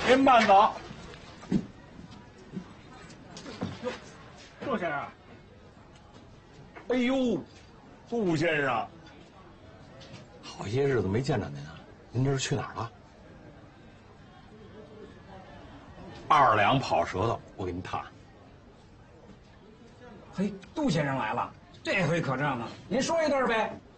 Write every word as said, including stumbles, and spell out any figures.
您慢走。哟，杜先生。哎呦，杜先生， 好些日子没见着您啊，您这是去哪儿了？二两跑舌头，我给您烫。 嘿，杜先生来了，这回可这样了，您说一段呗。